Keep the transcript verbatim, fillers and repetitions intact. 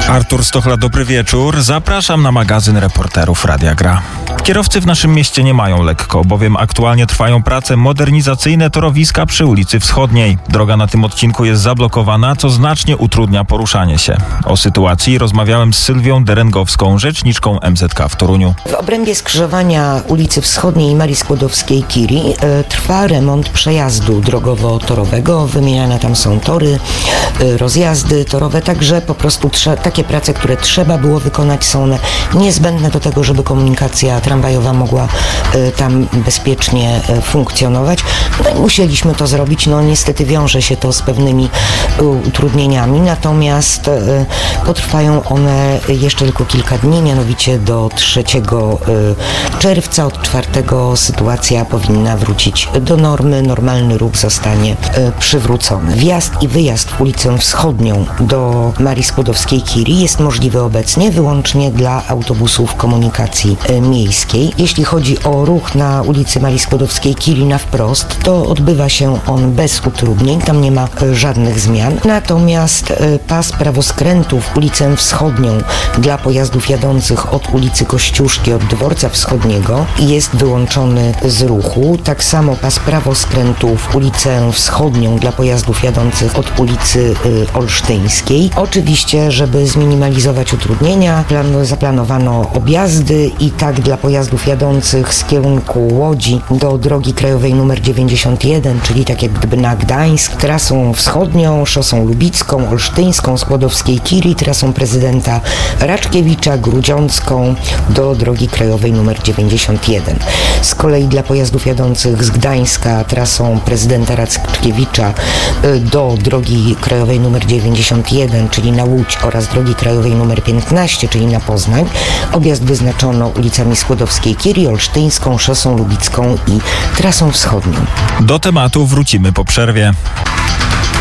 Artur Stochla, dobry wieczór. Zapraszam na magazyn reporterów Radia Gra. Kierowcy w naszym mieście nie mają lekko, bowiem aktualnie trwają prace modernizacyjne torowiska przy ulicy Wschodniej. Droga na tym odcinku jest zablokowana, co znacznie utrudnia poruszanie się. O sytuacji rozmawiałem z Sylwią Derengowską, rzeczniczką M Z K w Toruniu. W obrębie skrzyżowania ulicy Wschodniej i Marii Skłodowskiej-Curie e, trwa remont przejazdu drogowo-torowego. Wymieniane tam są tory, e, rozjazdy torowe, także po prostu trze- takie prace, które trzeba było wykonać, są one niezbędne do tego, żeby komunikacja tramwajowa mogła e, tam bezpiecznie e, funkcjonować. No i musieliśmy to zrobić. No niestety wiąże się to z pewnymi e, utrudnieniami, natomiast e, potrwają one jeszcze tylko kilka dni, mianowicie do trzeciego czerwca. Od czwartego sytuacja powinna wrócić do normy. Normalny ruch zostanie e, przywrócony. Wjazd i wyjazd w ulicę Wschodnią do Marii Skłodowskiej-Curie jest możliwy obecnie wyłącznie dla autobusów komunikacji e, miejskiej. Jeśli chodzi o ruch na ulicy Marii Skłodowskiej-Curie na wprost, to odbywa się on bez utrudnień, tam nie ma e, żadnych zmian. Natomiast e, pas prawoskrętu w ulicę Wschodnią dla pojazdów jadących od ulicy Kościuszki, od dworca wschodniego jest wyłączony z ruchu. Tak samo pas prawoskrętu w ulicę Wschodnią dla pojazdów jadących od ulicy y, Olsztyńskiej. Oczywiście, żeby zminimalizować utrudnienia, plan, zaplanowano objazdy i tak dla pojazdów jadących z kierunku Łodzi do drogi krajowej numer dziewięćdziesiąt jeden, czyli tak jak gdyby na Gdańsk, trasą wschodnią, szosą lubicką, olsztyńską, Skłodowskiej-Curie, trasą prezydenta Raczkiewicza, Grudziącką do drogi krajowej numer dziewięćdziesiąt jeden. Z kolei dla pojazdów jadących z Gdańska trasą prezydenta Raczkiewicza do drogi krajowej numer dziewięćdziesiąt jeden, czyli na Łódź, oraz drogi krajowej numer piętnaście, czyli na Poznań, objazd wyznaczono ulicami Skłodowskiej-Curie, Olsztyńską, szosą lubicką i trasą wschodnią. Do tematu wrócimy po przerwie.